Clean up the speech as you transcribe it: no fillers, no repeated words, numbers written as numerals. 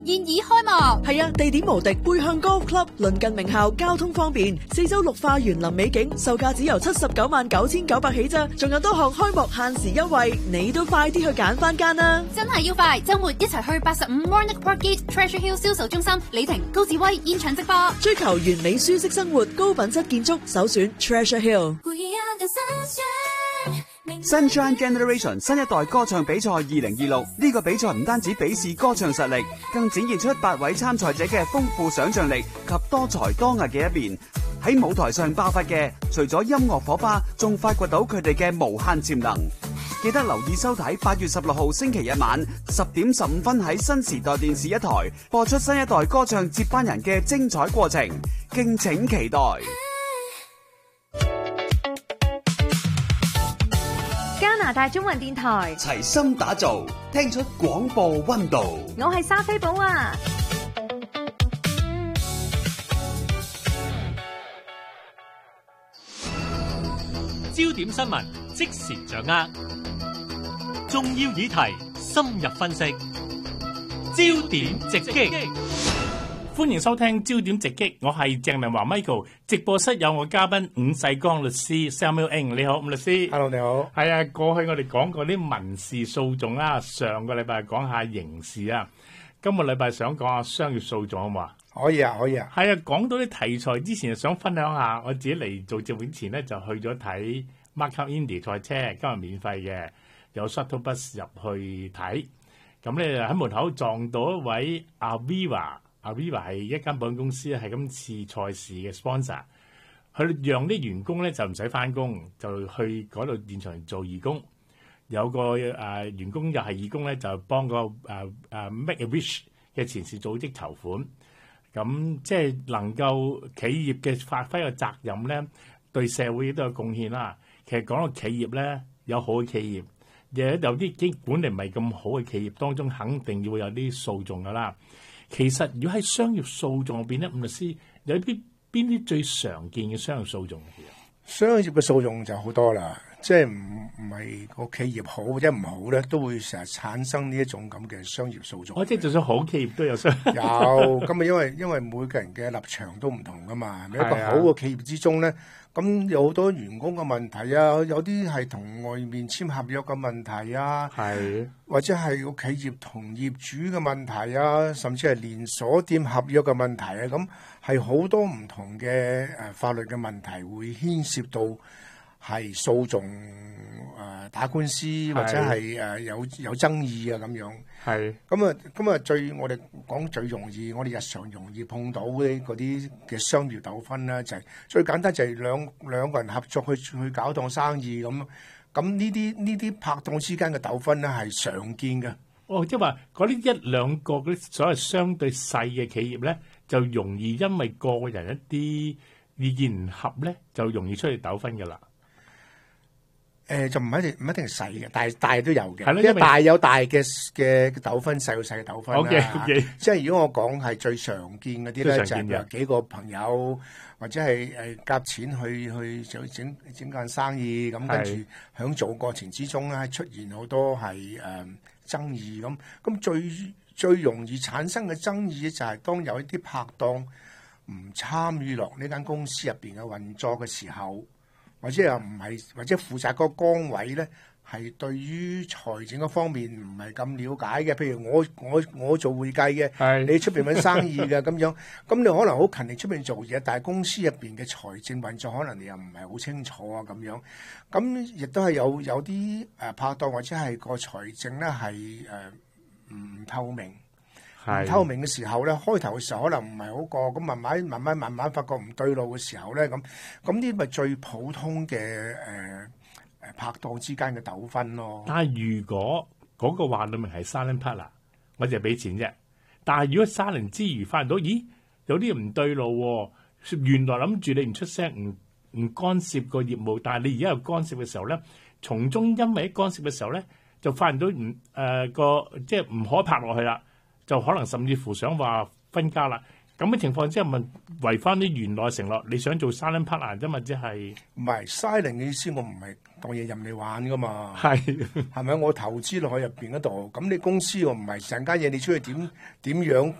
現已開幕。 係啊，地點無敵，背向 Golf Club， 鄰近名校，交通方便，四周綠化園林美景，售價只由799900起咋，仲有多項開幕限時優惠，你都快啲去揀翻間啦！ 真係要快，周末一齊去85 Warnock Park Gate Treasure Hill 銷售中心，李婷、高志威現場直播。 追求完美舒適生活，高品質建築，首選 Treasure Hill。 Sunshine Generation 新一代歌唱比賽2026，呢個比賽唔單止比試歌唱實力，更展現出8位參賽者嘅豐富想象力及多才多藝嘅一面。喺舞台上爆發嘅，除咗音樂火花，仲發掘到佢哋嘅無限潛能。記得留意收睇8月16號星期日晚10點15分喺新時代電視一台播出新一代歌唱接班人嘅精彩過程，敬請期待。 加拿大中文電台齊心打造，聽出廣播溫度。 我係莎菲寶啊！ 焦點新聞即時掌握，重要議題深入分析，焦點直擊。歡迎收聽焦點直擊，我係鄭明華 Michael， 直播室有我嘉賓伍世光律師 Samuel Ng， 你好，伍律師。 Hello， 你好。 係啊，過去我哋講過啲民事訴訟啦，上個禮拜講下刑事啊，今個禮拜想講下商業訴訟好嘛？ 可以啊，可以啊。 係啊，講到啲題材之前，想分享下我自己嚟做節目之前咧，就去咗睇 Markup Indy 賽車，今日免費嘅，有 shuttle bus 入去睇，咁咧喺門口撞到一位 Aviva 係一間保險公司，係今次賽事嘅 sponsor。佢讓啲員工咧就唔使翻工，就去嗰度現場做義工。有個員工又係義工咧，就幫個Make a Wish 嘅前線組織籌款。咁即係能夠企業嘅發揮嘅責任咧，對社會都有貢獻啦。其實講到企業咧，有好嘅企業，有啲基本嚟唔係咁好嘅企業當中，肯定要有啲訴訟噶啦。其實如果喺商業訴訟入邊咧，伍律師有邊啲最常見嘅商業訴訟？ 商業嘅訴訟就好多啦，即係唔係個企業好或者唔好咧，都會成日產生呢一種咁嘅商業訴訟。 即係就算好企業都有商業。 有咁啊，因為每個人嘅立場都唔同噶嘛。喺一個好嘅企業之中咧，咁有好多員工嘅問題啊，有啲係同外面簽合約嘅問題啊，或者係個企業同業主嘅問題啊，甚至係連鎖店合約嘅問題啊，咁係好多唔同嘅法律嘅問題會牽涉到係訴訟打官司或者係有爭議啊咁樣。係咁啊，我哋講最容易，我哋日常容易碰到嗰啲嘅商業糾紛啦，就係最簡單就係兩個人合作去搞檔生意咁。咁呢啲拍檔之間嘅糾紛咧係常見嘅。 即係話嗰啲一兩個嗰啲所謂相對細嘅企業咧，就容易因為個人一啲意見唔合咧，就容易出現糾紛㗎啦。 就唔一定係細嘅，但係大都有嘅。 係咯， 因為大有大嘅糾紛，細有細嘅糾紛啦。 Okay. 即係如果我講係最常見嗰啲咧，就係幾個朋友或者係夾錢去整間生意，咁跟住響做過程之中咧，出現好多係爭議咁。咁最容易產生嘅爭議就係當有一啲拍檔唔參與落呢間公司入邊嘅運作嘅時候。或者又唔係，或者負責嗰個崗位咧，係對於財政嗰方面唔係咁了解嘅。譬如我做會計嘅，你出邊揾生意嘅咁樣，咁你可能好勤力出邊做嘢，但係公司入邊嘅財政運作可能你又唔係好清楚啊咁樣。咁亦都係有啲拍檔或者係個財政咧係唔透明。唔透明嘅時候咧，開頭嘅時候可能唔係好過，咁慢慢發覺唔對路嘅時候咧，咁呢咪最普通嘅拍檔之間嘅糾紛咯。但係如果嗰個話裡面係 silent partner，我就係俾錢啫。但係如果 silent 之餘發現到，咦有啲唔對路喎，原來諗住你唔出聲，唔干涉個業務，但係你而家有干涉嘅時候咧，從中因為干涉嘅時候咧，就發現到即係唔可以拍落去啦。就可能甚至乎想話分家啦， 咁嘅情況之下，咪違翻啲原來承諾？你想做 silent partner 啫嘛，即係唔係 silent 嘅意思？我唔係當嘢任你玩噶嘛， 係咪？我投資落去入邊嗰度，咁你公司我唔係成間嘢，你出去點樣